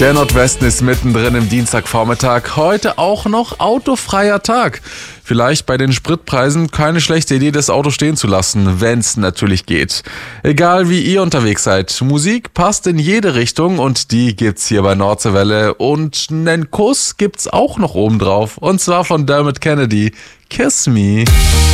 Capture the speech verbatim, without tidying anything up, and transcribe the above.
Der Nordwesten ist mittendrin im Dienstagvormittag. Heute auch noch autofreier Tag. Vielleicht bei den Spritpreisen keine schlechte Idee, das Auto stehen zu lassen, wenn's natürlich geht. Egal wie ihr unterwegs seid, Musik passt in jede Richtung und die gibt's hier bei Nordseewelle. Und nen Kuss gibt's auch noch oben drauf. Und zwar von Dermot Kennedy. Kiss Me.